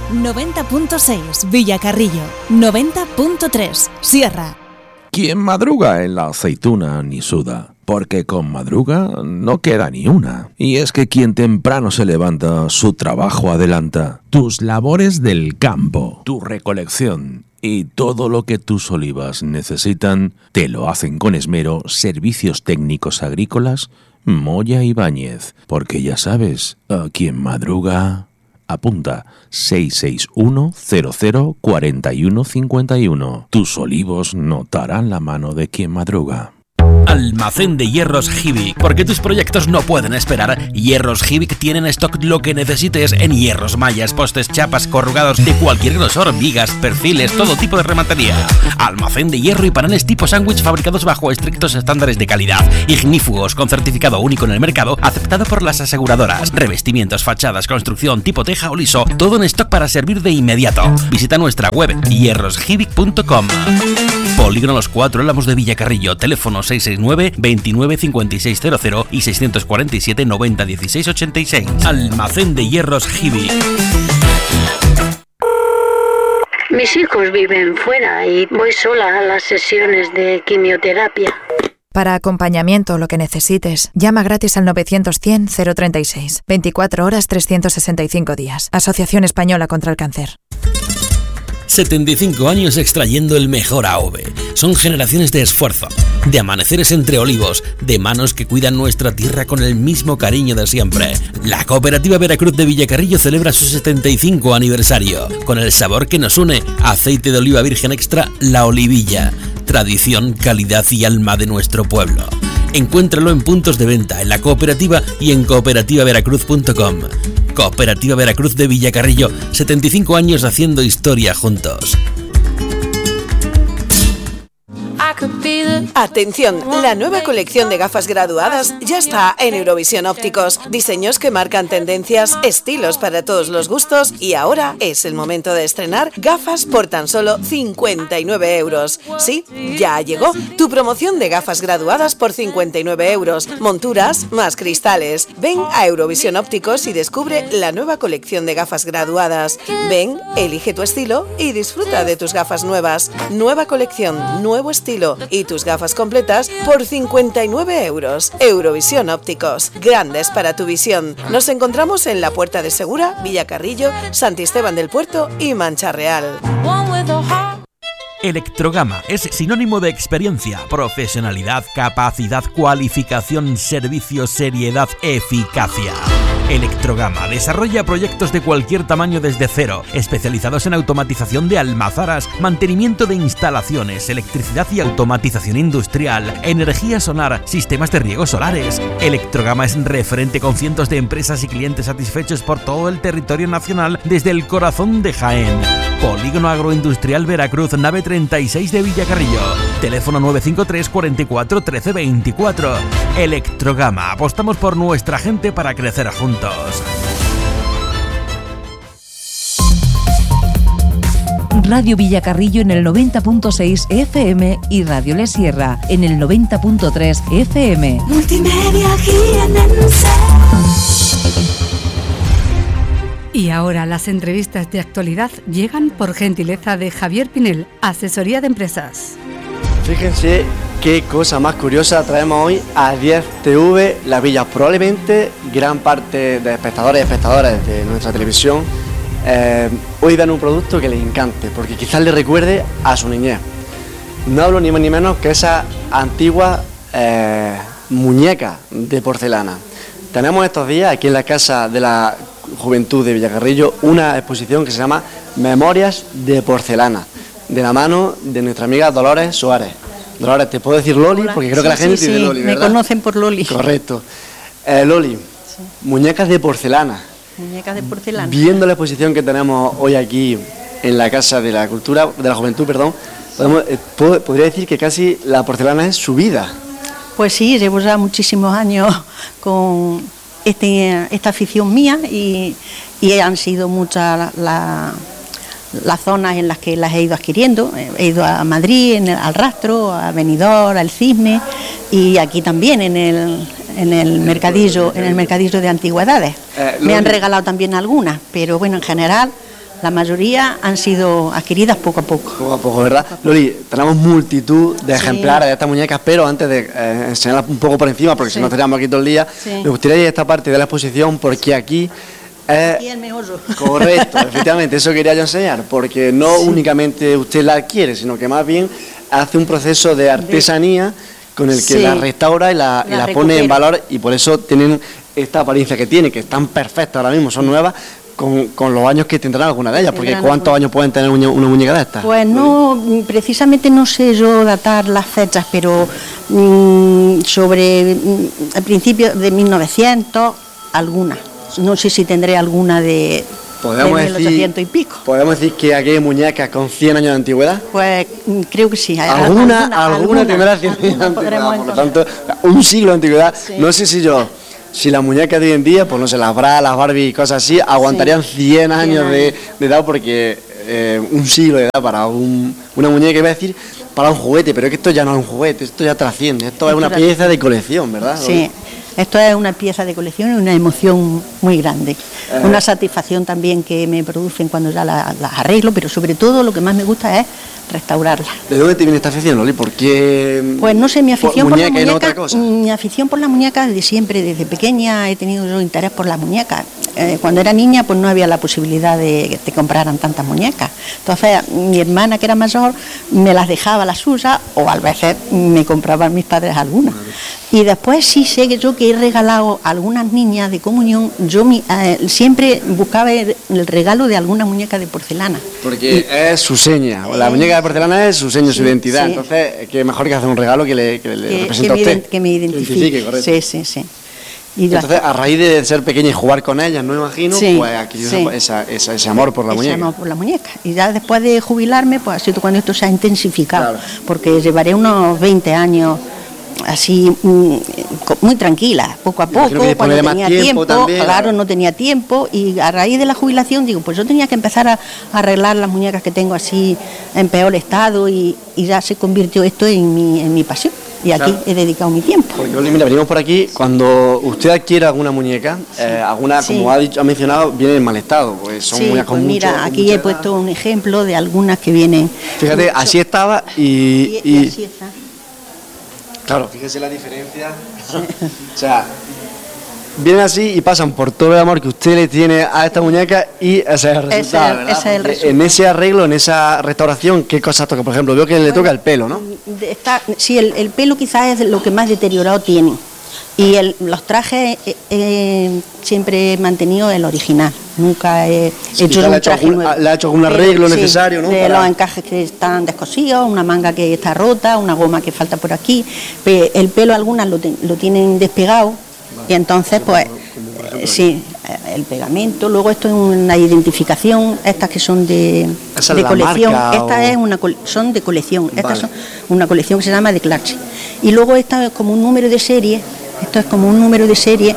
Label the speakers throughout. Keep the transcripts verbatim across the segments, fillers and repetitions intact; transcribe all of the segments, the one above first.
Speaker 1: noventa punto seis Villacarrillo, noventa punto tres Sierra.
Speaker 2: Quien madruga en la aceituna ni suda, porque con madruga no queda ni una. Y es que quien temprano se levanta, su trabajo adelanta. Tus labores del campo, tu recolección y todo lo que tus olivas necesitan, te lo hacen con esmero Servicios Técnicos Agrícolas Moya Ibáñez. Porque ya sabes, a quien madruga... Apunta seis seis uno cero cero cuatro uno cinco uno. Tus olivos notarán la mano de quien madruga.
Speaker 3: Almacén de Hierros Hibik. Porque tus proyectos no pueden esperar, Hierros Hibik tienen stock lo que necesites en hierros, mallas, postes, chapas, corrugados de cualquier grosor, vigas, perfiles, todo tipo de rematería. Almacén de hierro y paneles tipo sándwich fabricados bajo estrictos estándares de calidad, ignífugos con certificado único en el mercado, aceptado por las aseguradoras, revestimientos, fachadas, construcción tipo teja o liso, todo en stock para servir de inmediato. Visita nuestra web hierros hibik punto com. Polígono Los Cuatro Álamos de Villacarrillo, teléfono seis seis nueve, veintinueve, cincuenta y seis cero cero y seiscientos cuarenta y siete, noventa, dieciséis ochenta y seis. Almacén de Hierros Hibik.
Speaker 4: Mis hijos viven fuera y voy sola a las sesiones de quimioterapia.
Speaker 5: Para acompañamiento o lo que necesites, llama gratis al novecientos cien cero treinta y seis. veinticuatro horas, trescientos sesenta y cinco días. Asociación Española contra el Cáncer.
Speaker 3: setenta y cinco años extrayendo el mejor A O V. Son generaciones de esfuerzo, de amaneceres entre olivos, de manos que cuidan nuestra tierra con el mismo cariño de siempre. La Cooperativa Veracruz de Villacarrillo celebra su setenta y cinco aniversario, con el sabor que nos une, aceite de oliva virgen extra La Olivilla. Tradición, calidad y alma de nuestro pueblo. Encuéntralo en puntos de venta, en la cooperativa y en cooperativa veracruz punto com. Cooperativa Veracruz de Villacarrillo, setenta y cinco años haciendo historia juntos.
Speaker 6: Atención, la nueva colección de gafas graduadas ya está en Eurovisión Ópticos. Diseños que marcan tendencias, estilos para todos los gustos y ahora es el momento de estrenar gafas por tan solo cincuenta y nueve euros. Sí, ya llegó tu promoción de gafas graduadas por cincuenta y nueve euros. Monturas más cristales. Ven a Eurovisión Ópticos y descubre la nueva colección de gafas graduadas. Ven, elige tu estilo y disfruta de tus gafas nuevas. Nueva colección, nuevo estilo y tus gafas completas por cincuenta y nueve euros. Eurovisión Ópticos, grandes para tu visión. Nos encontramos en la Puerta de Segura, Villacarrillo, Santisteban del Puerto y Mancha Real.
Speaker 3: Electrogama es sinónimo de experiencia, profesionalidad, capacidad, cualificación, servicio, seriedad, eficacia. Electrogama desarrolla proyectos de cualquier tamaño desde cero, especializados en automatización de almazaras, mantenimiento de instalaciones, electricidad y automatización industrial, energía solar, sistemas de riego solares. Electrogama es referente con cientos de empresas y clientes satisfechos por todo el territorio nacional desde el corazón de Jaén. Polígono Agroindustrial Veracruz, nave treinta y seis de Villacarrillo. Teléfono nueve cinco tres, cuarenta y cuatro, trece veinticuatro. Electrogama. Apostamos por nuestra gente para crecer juntos.
Speaker 7: Radio Villacarrillo en el noventa punto seis F M y Radio Le Sierra en el noventa punto tres F M.
Speaker 8: Multimedia Jienense. Y ahora las entrevistas de actualidad llegan por gentileza de Javier Pinel, Asesoría de Empresas.
Speaker 9: Fíjense qué cosa más curiosa traemos hoy a diez T V La Villa. Probablemente gran parte de espectadores y espectadoras de nuestra televisión eh, hoy dan un producto que les encante, porque quizás les recuerde a su niñez. No hablo ni más ni menos que esa antigua eh, muñeca de porcelana. Tenemos estos días aquí en la Casa de la Juventud de Villacarrillo una exposición que se llama Memorias de Porcelana, de la mano de nuestra amiga Dolores Suárez. Dolores, te puedo decir Loli, porque creo sí, que la gente
Speaker 10: sí,
Speaker 9: dice
Speaker 10: sí,
Speaker 9: Loli, ¿verdad?
Speaker 10: Me conocen por Loli.
Speaker 9: Correcto. Eh, Loli, sí. Muñecas de porcelana.
Speaker 10: Muñecas de porcelana.
Speaker 9: Viendo la exposición que tenemos hoy aquí en la Casa de la Cultura, de la Juventud, perdón, podemos, eh, puedo, podría decir que casi la porcelana es su vida.
Speaker 10: Pues sí, llevo ya muchísimos años con este, esta afición mía y, y han sido muchas la, las zonas en las que las he ido adquiriendo. He ido a Madrid, en el, al Rastro, a Benidorm, al Cisne y aquí también en el, en el mercadillo, en el mercadillo de antigüedades. Eh, Me han regalado también algunas, pero bueno, en general La mayoría han sido adquiridas poco a poco.
Speaker 9: Poco a poco, ¿verdad? Loli, tenemos multitud de sí. ejemplares de estas muñecas, pero antes de eh, enseñarlas un poco por encima, porque sí. si no estaríamos aquí todo el día, sí. me gustaría ir a esta parte de la exposición, porque aquí... Eh,
Speaker 10: aquí el meollo.
Speaker 9: Correcto, efectivamente, eso quería yo enseñar, porque no sí. únicamente usted la adquiere, sino que más bien hace un proceso de artesanía con el que sí. la restaura y la, la, y la pone en valor, y por eso tienen esta apariencia que tiene, que están perfectas ahora mismo, son nuevas, Con, con los años que tendrán alguna de ellas, porque ¿cuántos años pueden tener una, una muñeca de estas?
Speaker 10: Pues no, precisamente no sé yo datar las fechas, pero mmm, sobre el principio de mil novecientos, alguna. No sé si tendré alguna de, de mil ochocientos y pico.
Speaker 9: ¿Podemos decir que aquí hay muñecas con cien años de antigüedad?
Speaker 10: Pues creo que sí.
Speaker 9: ¿Alguna, alguna, alguna tendrá cien años de antigüedad? Por lo tanto, un siglo de antigüedad. Sí. No sé si yo... Si las muñecas de hoy en día, pues no sé, las Bratz, las Barbie y cosas así, aguantarían sí. cien años de, de edad, porque eh, un siglo de edad para un, una muñeca, iba a decir, para un juguete, pero es que esto ya no es un juguete, esto ya trasciende, esto es una pieza de colección, ¿verdad?
Speaker 10: Sí, esto es una pieza de colección y una emoción muy grande, eh. una satisfacción también que me producen cuando ya las la arreglo, pero sobre todo lo que más me gusta es restaurarla.
Speaker 9: ¿De dónde te viene esta afición, Loli? ¿Por qué?
Speaker 10: Pues no sé, mi afición por, por la muñeca,
Speaker 9: no otra cosa?
Speaker 10: mi afición por la muñeca desde siempre, desde pequeña he tenido yo interés por las muñecas. Eh, cuando era niña pues no había la posibilidad de que te compraran tantas muñecas. Entonces mi hermana, que era mayor, me las dejaba las suyas, o a veces me compraban mis padres algunas. Vale. Y después sí sé que yo que he regalado a algunas niñas de comunión, yo mi, eh, siempre buscaba el, el regalo de alguna muñeca de porcelana.
Speaker 9: Porque y, es su seña, la eh, muñeca de porcelana es su seño, sí, su identidad, sí. Entonces qué mejor que hacer un regalo que le, que le que, represente
Speaker 10: que
Speaker 9: a usted.
Speaker 10: Que me identifique,
Speaker 9: correcto.
Speaker 10: Sí, sí, sí.
Speaker 9: Y entonces, a raíz de ser pequeña y jugar con ellas, no me imagino, sí, pues aquí sí. esa, esa, ese amor por la
Speaker 10: ese
Speaker 9: muñeca.
Speaker 10: Ese amor por la muñeca. Y ya después de jubilarme, pues ha sido cuando esto se ha intensificado, claro. porque llevaré unos veinte años así muy tranquila, poco a poco, cuando tenía tiempo, tiempo también, claro, no tenía tiempo, y a raíz de la jubilación digo, pues yo tenía que empezar a, a arreglar las muñecas que tengo así en peor estado, y, y ya se convirtió esto en mi, en mi pasión. Y aquí claro. he dedicado mi tiempo.
Speaker 9: Porque, mira, venimos por aquí, cuando usted adquiere alguna muñeca, sí. eh, alguna, sí. como ha, dicho, ha mencionado, viene en mal estado, pues son
Speaker 10: sí,
Speaker 9: muñecas
Speaker 10: pues
Speaker 9: con
Speaker 10: mira,
Speaker 9: mucho,
Speaker 10: aquí
Speaker 9: mucha
Speaker 10: he puesto un ejemplo de algunas que vienen.
Speaker 9: Fíjate, mucho. Así estaba y...
Speaker 10: Y, y, y así está.
Speaker 9: Claro, fíjese la diferencia. Sí. O sea, vienen así y pasan por todo el amor que usted le tiene a esta muñeca, y ese es el resultado, ese, ¿verdad?
Speaker 10: Ese es el resultado.
Speaker 9: En ese arreglo, en esa restauración, ¿qué cosas toca? Por ejemplo, veo que le bueno, toca el pelo, ¿no?
Speaker 10: Está, sí, el, el pelo quizás es lo que más deteriorado tiene. Y el, los trajes eh, eh, siempre he mantenido el original, nunca he sí, hecho un traje
Speaker 9: algún,
Speaker 10: nuevo.
Speaker 9: Le ha hecho algún arreglo
Speaker 10: sí,
Speaker 9: necesario, ¿no?
Speaker 10: De
Speaker 9: Para...
Speaker 10: los encajes que están descosidos, una manga que está rota, una goma que falta por aquí. Pero el pelo algunas lo, te, lo tienen despegado, vale. Y entonces pues eh, sí, el pegamento. Luego esto es una identificación, estas que son de, de colección, esta o... es una son de colección, vale. Estas son una colección que se llama de Clarche. Y luego esta es como un número de serie. Esto es como un número de serie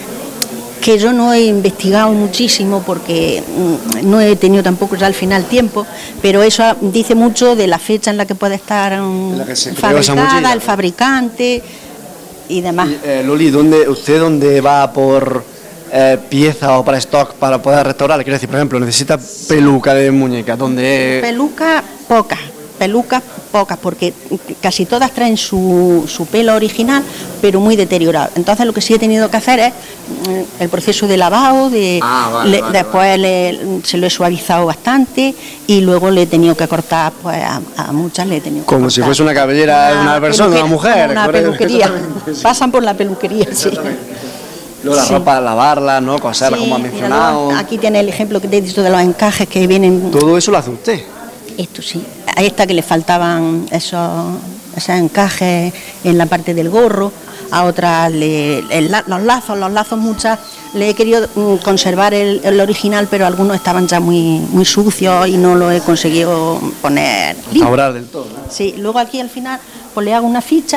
Speaker 10: que yo no he investigado muchísimo porque no he tenido tampoco ya al final tiempo, pero eso dice mucho de la fecha en la que puede estar um, la que se fabricada, el fabricante y demás.
Speaker 9: Y, eh, Loli, ¿dónde, ¿usted dónde va por eh, pieza o para stock para poder restaurar? Quiero decir, por ejemplo, necesita peluca de muñeca, ¿dónde?
Speaker 10: Peluca poca. Pelucas pocas, porque casi todas traen su, su pelo original, pero muy deteriorado. Entonces lo que sí he tenido que hacer es el proceso de lavado, de,
Speaker 9: ah, vale,
Speaker 10: le,
Speaker 9: vale,
Speaker 10: después
Speaker 9: vale.
Speaker 10: Le, se lo he suavizado bastante, y luego le he tenido que cortar, pues a, a muchas le he tenido que
Speaker 9: como
Speaker 10: cortar.
Speaker 9: Si fuese una cabellera de una persona, de una mujer.
Speaker 10: Una peluquería, pasan por la peluquería, sí.
Speaker 9: Luego la sí. ropa, lavarla, ¿no? Coserla, sí, como ha mencionado.
Speaker 10: Mira, aquí tiene el ejemplo que te he dicho de los encajes que vienen.
Speaker 9: Todo eso lo hace usted.
Speaker 10: Esto sí, a esta que le faltaban esos, esos encajes en la parte del gorro, a otras le, el, los lazos, los lazos muchas, le he querido conservar el, el original, pero algunos estaban ya muy, muy sucios y no lo he conseguido poner
Speaker 9: restaurar del todo, ¿no?
Speaker 10: Sí, luego aquí al final pues le hago una ficha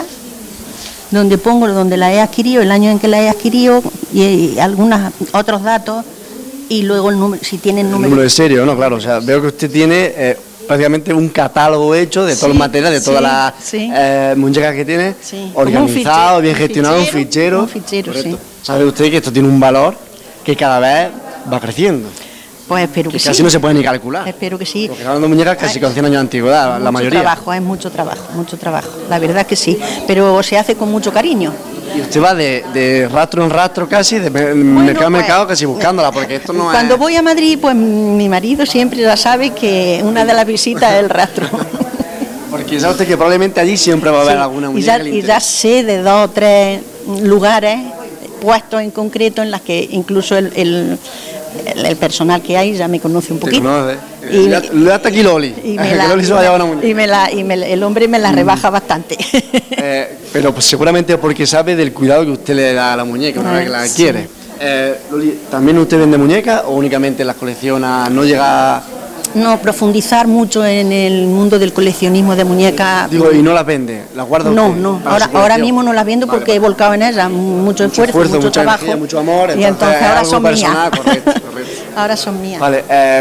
Speaker 10: donde pongo donde la he adquirido, el año en que la he adquirido y, y algunos otros datos, y luego el número, si tiene el número.
Speaker 9: El número de serie, ¿no? Claro, o sea, veo que usted tiene eh, prácticamente un catálogo hecho de sí, todos los materiales, de todas sí, las sí. eh, muñecas que tiene, sí. organizado, bien gestionado, un fichero.
Speaker 10: Un fichero, sí.
Speaker 9: Sabe usted que esto tiene un valor que cada vez va creciendo.
Speaker 10: Pues espero que, que sí.
Speaker 9: Casi no se puede ni calcular.
Speaker 10: Espero que sí.
Speaker 9: Porque hablando de muñecas casi con cien años de antigüedad, la mayoría.
Speaker 10: Mucho trabajo, es mucho trabajo, mucho trabajo. La verdad que sí, pero se hace con mucho cariño.
Speaker 9: Y usted va de, de rastro en rastro casi, de bueno, mercado en pues, mercado casi buscándola, porque esto no
Speaker 10: cuando es... Cuando voy a Madrid, pues mi marido siempre ya sabe que una de las visitas es el rastro.
Speaker 9: Porque sabe usted que probablemente allí siempre va a haber sí, alguna muñeca.
Speaker 10: Y ya, y ya sé de dos o tres lugares puestos en concreto en las que incluso el, el, el, el personal que hay ya me conoce un poquito.
Speaker 9: Conoce. Y le hasta aquí Loli.
Speaker 10: Y me la, Loli se va a llevar una muñeca. Y, me la, y me, el hombre me la rebaja mm. bastante.
Speaker 9: Eh, pero pues, seguramente porque sabe del cuidado que usted le da a la muñeca una vez que la sí. quiere. Eh, Loli, ¿también usted vende muñecas o únicamente las colecciona? ¿No llega...?
Speaker 10: No, profundizar mucho en el mundo del coleccionismo de muñecas.
Speaker 9: Digo, ¿y no las vende? ¿Las guarda
Speaker 10: No,
Speaker 9: usted
Speaker 10: no, ahora, ahora mismo no las vendo vale, porque vale. he volcado en ellas mucho, mucho esfuerzo, esfuerzo mucho trabajo.
Speaker 9: Energía, mucho amor,
Speaker 10: y entonces ahora son
Speaker 9: personal,
Speaker 10: mías.
Speaker 9: Correcto, correcto.
Speaker 10: Ahora son mías.
Speaker 9: Vale, eh,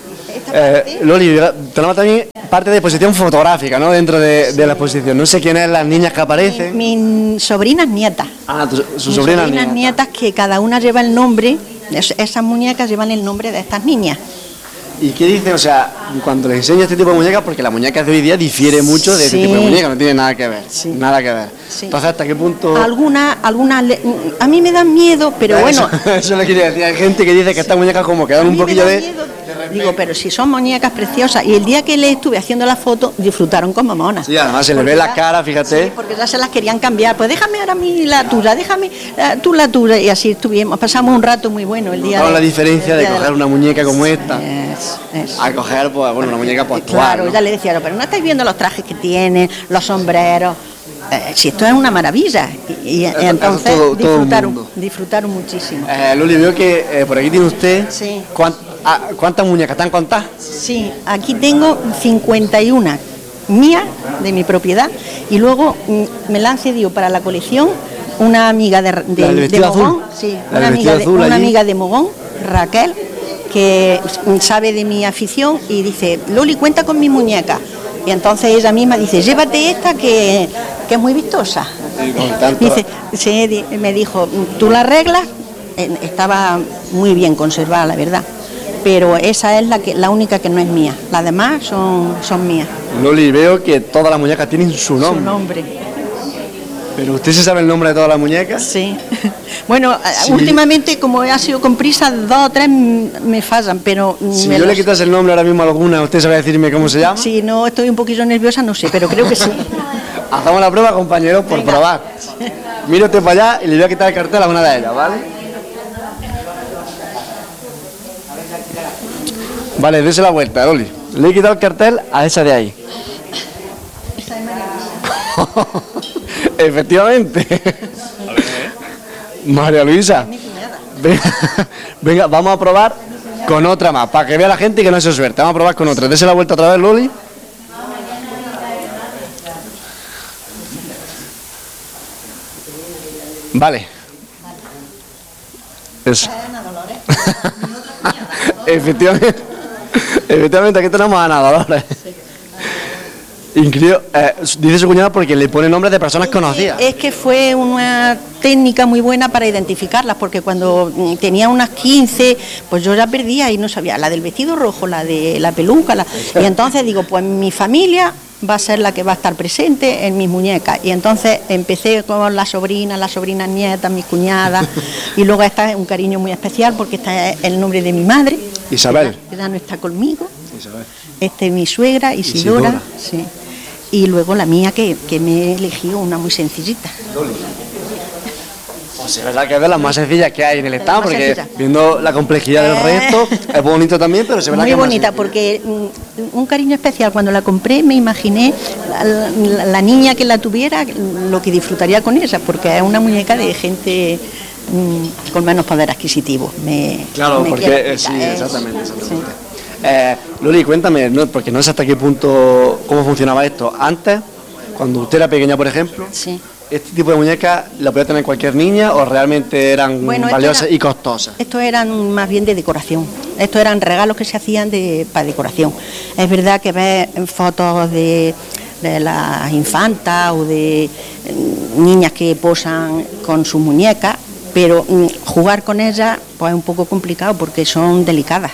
Speaker 9: eh, Loli, tenemos también parte de exposición fotográfica, ¿no? Dentro de, de la exposición. No sé quiénes son las niñas que aparecen.
Speaker 10: Mis mi sobrinas nietas.
Speaker 9: Ah, sus
Speaker 10: su
Speaker 9: sobrinas,
Speaker 10: sobrinas nietas. nietas que cada una lleva el nombre, esas muñecas llevan el nombre de estas niñas.
Speaker 9: ¿Y qué dicen? O sea, cuando les enseño este tipo de muñecas, porque las muñecas de hoy día difiere mucho de sí. este tipo de muñecas, no tiene nada que ver, sí. nada que ver. Sí. Entonces, ¿hasta qué punto...?
Speaker 10: Algunas, algunas, a mí me dan miedo, pero
Speaker 9: eso,
Speaker 10: bueno...
Speaker 9: Eso le quería decir, hay gente que dice que estas muñecas como que dan un poquillo de... Miedo.
Speaker 10: Digo, pero si son muñecas preciosas, y el día que le estuve haciendo la foto, disfrutaron como monas.
Speaker 9: Sí, además se les ve las caras, fíjate.
Speaker 10: Sí, porque ya se las querían cambiar, pues déjame ahora a mí la tuya, déjame la, tú la tuya, y así estuvimos, pasamos un rato muy bueno el día.
Speaker 9: ¿Notaron la diferencia de coger una muñeca como esta?
Speaker 10: Es, es.
Speaker 9: A coger, pues, bueno, una muñeca pues
Speaker 10: Claro,
Speaker 9: ¿no?
Speaker 10: ya le decía, pero no estáis viendo los trajes que tienen, los sombreros. Eh, si esto es una maravilla y, y entonces todo, disfrutaron, todo disfrutaron muchísimo.
Speaker 9: Eh, Loli, veo que eh, por aquí tiene usted
Speaker 10: sí.
Speaker 9: ¿cuánt, ah, ¿cuántas muñecas están contadas?
Speaker 10: Sí, aquí tengo cincuenta y una mías de mi propiedad y luego mm, me la han cedido para la colección una amiga de, de, de Mogón, sí, una, amiga de, una amiga de Mogón, Raquel, que sabe de mi afición y dice, Loli, cuenta con mi muñeca. Y entonces ella misma dice, llévate esta que, que es muy vistosa.
Speaker 9: Sí,
Speaker 10: dice, sí, me dijo, tú la arreglas, estaba muy bien conservada, la verdad. Pero esa es la que la única que no es mía. Las demás son, son mías.
Speaker 9: Loli, veo que todas las muñecas tienen su nombre.
Speaker 10: Su nombre.
Speaker 9: ¿Pero usted se sabe el nombre de todas las muñecas?
Speaker 10: Sí. Bueno, sí. Últimamente, como ha sido con prisa, dos o tres me fallan, pero...
Speaker 9: Si yo los... le quitas el nombre ahora mismo a alguna, ¿usted sabe decirme cómo se llama?
Speaker 10: Sí, no, estoy un poquillo nerviosa, no sé, pero creo que sí.
Speaker 9: Hacemos la prueba, compañeros, por Venga. probar. Mire usted para allá y le voy a quitar el cartel a una de ellas, ¿vale? Vale, dése la vuelta, Loli. Le he quitado el cartel a esa de ahí.
Speaker 10: Esa es maravillosa.
Speaker 9: Efectivamente. A ver, ¿eh? María Luisa. Venga, venga, vamos a probar con otra más, para que vea la gente que no es su suerte. Vamos a probar con otra. Dese la vuelta otra vez, Loli. Vale. Eso. Efectivamente. Efectivamente, aquí tenemos a Ana Dolores. Increíble. Eh, dice su cuñada porque le pone nombres de personas conocidas.
Speaker 10: Es que fue una técnica muy buena para identificarlas, porque cuando tenía unas quince, pues yo ya perdía y no sabía, la del vestido rojo, la de la peluca, la... y entonces digo, pues mi familia va a ser la que va a estar presente en mis muñecas, y entonces empecé con las sobrinas, las sobrinas nietas, mis cuñadas, y luego esta es un cariño muy especial porque esta es el nombre de mi madre,
Speaker 9: Isabel,
Speaker 10: que ya no está conmigo,
Speaker 9: Isabel.
Speaker 10: Este es mi suegra, Isidora, Isidora. Sí. Y luego la mía, que, que me he elegido una muy sencillita.
Speaker 9: Loli. O sea, es verdad que es de las más sencillas que hay en el estado, porque sencilla. Viendo la complejidad del resto, es bonito también, pero se ve
Speaker 10: muy
Speaker 9: que
Speaker 10: bonita, porque un cariño especial. Cuando la compré me imaginé la, la, la niña que la tuviera, lo que disfrutaría con ella, porque es una muñeca de gente mmm, con menos poder adquisitivo. Me,
Speaker 9: claro,
Speaker 10: me
Speaker 9: porque eh, sí, exactamente, exactamente. Sí. Eh, Loli, cuéntame, ¿no? Porque no sé hasta qué punto, cómo funcionaba esto. Antes, cuando usted era pequeña, por ejemplo,
Speaker 10: sí.
Speaker 9: ¿este tipo de muñecas la podía tener cualquier niña o realmente eran bueno, valiosas era, y costosas?
Speaker 10: Estos eran más bien de decoración. Estos eran regalos que se hacían de, para decoración. Es verdad que ves fotos de, de las infantas o de niñas que posan con sus muñecas, pero jugar con ellas pues es un poco complicado porque son delicadas. Claro.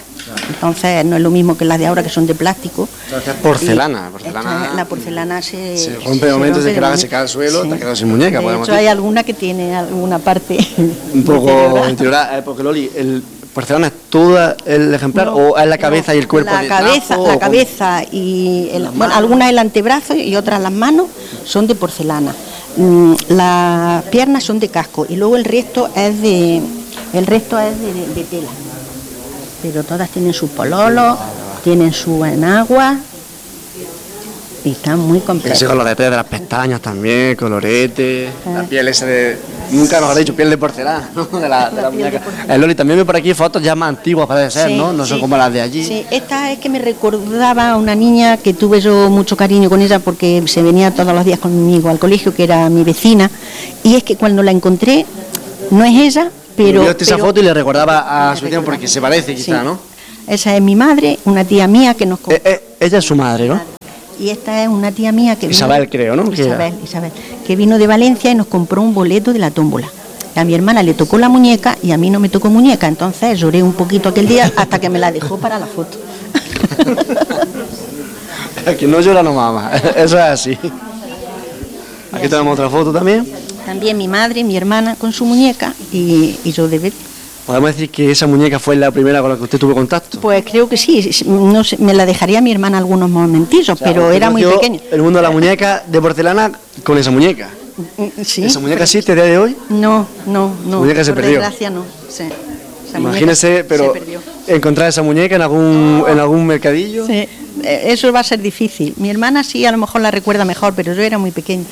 Speaker 10: entonces no es lo mismo que las de ahora que son de plástico.
Speaker 9: Entonces porcelana, porcelana.
Speaker 10: Esta, la porcelana se,
Speaker 9: se rompe de momento, se, se, se, se cae al suelo, sí. Te has quedado sin muñeca.
Speaker 10: De hecho, hay alguna que tiene alguna parte
Speaker 9: un poco interiorada, eh, porque Loli, el porcelana es todo el ejemplar no, o es la cabeza no, y el cuerpo
Speaker 10: la
Speaker 9: de
Speaker 10: cabeza,
Speaker 9: trapo,
Speaker 10: la cabeza y el, bueno, algunas el antebrazo y otras las manos son de porcelana. Mm, las piernas son de casco y luego el resto es de el resto es de, de, de tela. Pero todas tienen su pololo, tienen su enagua y están muy completas.
Speaker 9: Sí, colorete de las pestañas también, colorete, ah. La piel esa de... Nunca nos ha dicho piel de porcelana, ¿no? De la, de la, la muñeca. El Loli, también veo por aquí fotos ya más antiguas, parece ser, sí, ¿no? No sí. Son como las de allí.
Speaker 10: Sí, esta es que me recordaba a una niña que tuve yo mucho cariño con ella porque se venía todos los días conmigo al colegio, que era mi vecina, y es que cuando la encontré, no es ella, pero...
Speaker 9: Vio esa foto y le recordaba a su tía porque se parece quizá, sí. ¿No?
Speaker 10: Esa es mi madre, una tía mía que nos...
Speaker 9: Eh, eh, ella es su madre, ¿no?
Speaker 10: Y esta es una tía mía que
Speaker 9: Isabel,
Speaker 10: vino,
Speaker 9: creo, ¿no?
Speaker 10: Isabel, Isabel, que vino de Valencia y nos compró un boleto de la tómbola. A mi hermana le tocó la muñeca y a mí no me tocó muñeca, entonces lloré un poquito aquel día hasta que me la dejó para la foto.
Speaker 9: Que no llora no mama, eso es así. Aquí tenemos otra foto también.
Speaker 10: También mi madre, mi hermana con su muñeca y, y yo de ver.
Speaker 9: ¿Podemos decir que esa muñeca fue la primera con la que usted tuvo contacto?
Speaker 10: Pues creo que sí, no sé, me la dejaría mi hermana algunos momentillos, o sea, pero era muy pequeña.
Speaker 9: El mundo de la muñeca de porcelana con esa muñeca.
Speaker 10: Sí.
Speaker 9: ¿Esa muñeca existe a día de hoy?
Speaker 10: No, no, no.
Speaker 9: La muñeca se
Speaker 10: por
Speaker 9: perdió.
Speaker 10: Desgracia no, sí.
Speaker 9: Imagínese, pero encontrar esa muñeca en algún en algún mercadillo.
Speaker 10: Sí, eso va a ser difícil. Mi hermana sí, a lo mejor la recuerda mejor, pero yo era muy pequeña.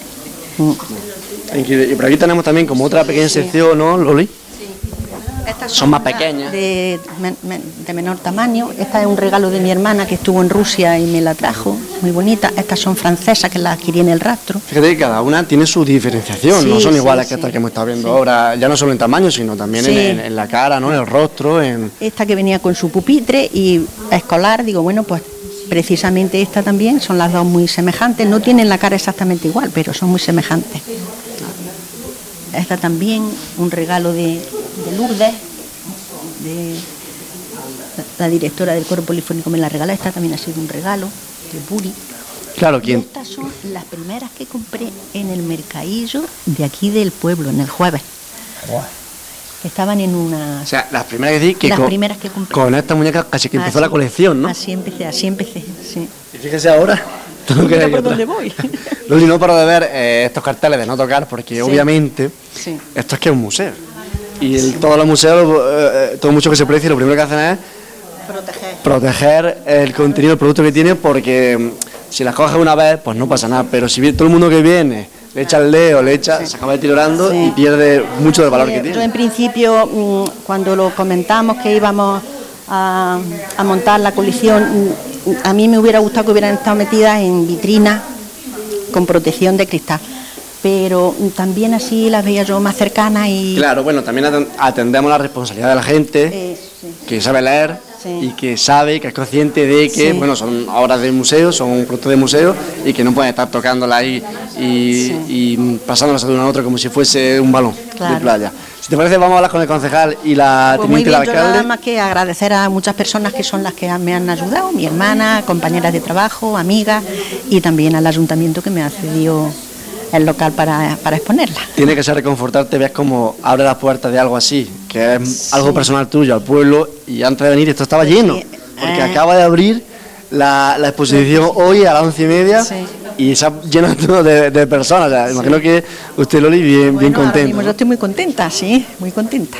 Speaker 9: Y por aquí tenemos también como otra pequeña sí. sección, ¿no, Loli?
Speaker 10: Estas
Speaker 9: son, son más pequeñas.
Speaker 10: De, de menor tamaño. Esta es un regalo de mi hermana que estuvo en Rusia y me la trajo, muy bonita. Estas son francesas que las adquirí en el rastro.
Speaker 9: Fíjate que cada una tiene su diferenciación, sí, no son sí, iguales sí. que estas que hemos estado viendo sí. ahora, ya no solo en tamaño, sino también sí. en, en, en la cara, ¿no? En el rostro. En...
Speaker 10: Esta que venía con su pupitre y escolar, digo, bueno, pues precisamente esta también, son las dos muy semejantes, no tienen la cara exactamente igual, pero son muy semejantes. Esta también, un regalo de, de Lourdes, de la directora del coro polifónico me la regala. Esta también ha sido un regalo de Puri.
Speaker 9: Claro, ¿quién?
Speaker 10: Y estas son las primeras que compré en el mercadillo de aquí del pueblo, en el jueves. Wow. Estaban en una...
Speaker 9: O sea, las primeras que decir que,
Speaker 10: las
Speaker 9: con,
Speaker 10: primeras que compré.
Speaker 9: Con esta muñeca casi que empezó
Speaker 10: así,
Speaker 9: la colección, ¿no?
Speaker 10: Así empecé, así empecé, sí.
Speaker 9: Y fíjese ahora...
Speaker 10: Mira por dónde voy.
Speaker 9: Loli, no paro de ver eh, estos carteles de no tocar, porque sí. obviamente
Speaker 10: sí.
Speaker 9: esto es que es un museo. Y el, sí. todos los museos, eh, todo mucho que se precie, lo primero que hacen es
Speaker 10: proteger.
Speaker 9: proteger el contenido, el producto que tiene, porque si las coges una vez, pues no pasa nada. Pero si todo el mundo que viene le echa el dedo, le echa, sí. se acaba deteriorando sí. y pierde mucho del valor
Speaker 10: sí,
Speaker 9: que tiene.
Speaker 10: Yo en principio, cuando lo comentamos que íbamos a, a montar la colección, a mí me hubiera gustado que hubieran estado metidas en vitrinas con protección de cristal, pero también así las veía yo más cercanas y...
Speaker 9: Claro, bueno, también atendemos la responsabilidad de la gente eh, sí. que sabe leer sí. y que sabe, que es consciente de que, sí. bueno, son obras de museo, son productos de museo y que no pueden estar tocándola ahí y, sí. y pasándolas de una a otra como si fuese un balón claro. de playa. Si te parece, vamos a hablar con el concejal y la
Speaker 10: pues
Speaker 9: teniente
Speaker 10: del
Speaker 9: alcalde.
Speaker 10: Yo nada más que agradecer a muchas personas que son las que me han ayudado, mi hermana, compañeras de trabajo, amigas, y también al ayuntamiento que me ha cedido el local para, para exponerla.
Speaker 9: Tiene que ser reconfortarte, ves cómo abre las puertas de algo así, que es sí. algo personal tuyo, al pueblo, y antes de venir esto estaba pues lleno, sí. porque eh... acaba de abrir la, la exposición sí. hoy a las once y media. Sí. Y se ha llenado de, de personas, o sea, sí. imagino que usted, Loli, bien, bueno, bien contenta.
Speaker 10: Mismo, yo estoy muy contenta, sí, muy contenta.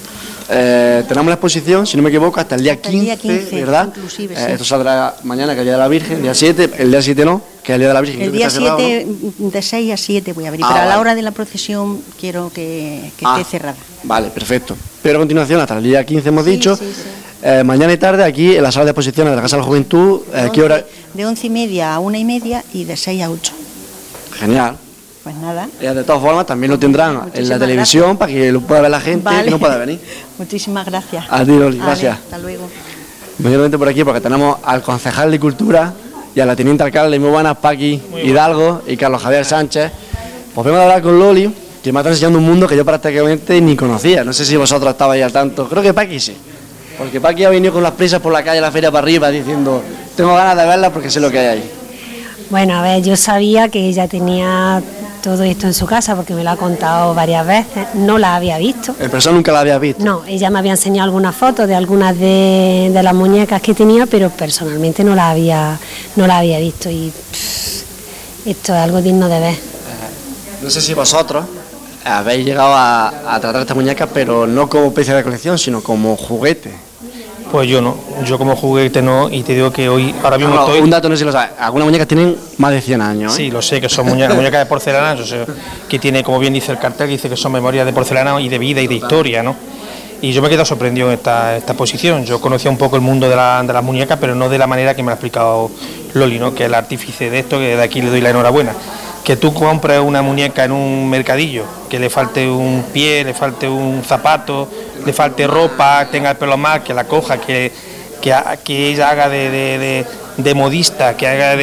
Speaker 9: Eh, tenemos la exposición, si no me equivoco, hasta el día, hasta quince, el día quince, ¿verdad?
Speaker 10: Inclusive,
Speaker 9: eh,
Speaker 10: sí.
Speaker 9: Esto saldrá mañana, que es el día de la Virgen, el día siete, el día siete no, que es el día de la Virgen.
Speaker 10: El día siete, ¿no? De seis a siete voy a abrir, ah, pero a la vale. hora de la procesión quiero que, que ah, esté cerrada.
Speaker 9: Vale, perfecto. Pero a continuación, hasta el día quince hemos
Speaker 10: sí,
Speaker 9: dicho,
Speaker 10: sí, sí.
Speaker 9: Eh, mañana y tarde aquí en la sala de exposiciones de la Casa de la Juventud, eh, ¿qué hora?
Speaker 10: De once y media a una y media y de seis a ocho.
Speaker 9: Genial.
Speaker 10: Pues nada.
Speaker 9: Y de todas formas también lo tendrán Muchísimas en la televisión gracias. Para que lo pueda ver la gente vale. Que no pueda venir.
Speaker 10: Muchísimas gracias.
Speaker 9: A ti, Loli, gracias.
Speaker 10: Vale, hasta luego.
Speaker 9: Mayormente por aquí porque tenemos al concejal de Cultura y a la teniente alcalde, muy buenas, Paqui muy Hidalgo buena. Y Carlos Javier Sánchez. Pues vengo a hablar con Loli, que me está enseñando un mundo que yo prácticamente ni conocía. No sé si vosotros estabais al tanto. Creo que Paqui sí. Porque Paqui ha venido con las prisas por la calle, la feria para arriba, diciendo, tengo ganas de verla porque sé lo que hay ahí.
Speaker 11: Bueno, a ver, yo sabía que ella tenía todo esto en su casa porque me lo ha contado varias veces, no la había visto.
Speaker 9: ¿En persona nunca la había visto?
Speaker 11: No, ella me había enseñado algunas fotos de algunas de, de las muñecas que tenía, pero personalmente no la había, no la había visto y pff, esto es algo digno de ver.
Speaker 9: No sé si vosotros habéis llegado a, a tratar estas muñecas, pero no como pieza de colección, sino como juguete.
Speaker 12: Pues yo no, yo como juguete no, y te digo que hoy, ahora mismo
Speaker 9: no,
Speaker 12: estoy...
Speaker 9: Un dato, no sé si lo sabes, algunas muñecas tienen más de cien años, ¿eh?
Speaker 12: Sí, lo sé, que son muñecas, muñecas de porcelana, yo sé, que tiene, como bien dice el cartel, que dice que son memorias de porcelana y de vida y de historia, ¿no? Y yo me he quedado sorprendido en esta, esta exposición. Yo conocía un poco el mundo de, la, de las muñecas, pero no de la manera que me lo ha explicado Loli, ¿no? Que es el artífice de esto, que de aquí le doy la enhorabuena. Que tú compres una muñeca en un mercadillo, que le falte un pie, le falte un zapato, le falte ropa, tenga el pelo mal, que la coja, que, que, que ella haga de, de, de, de modista, que haga de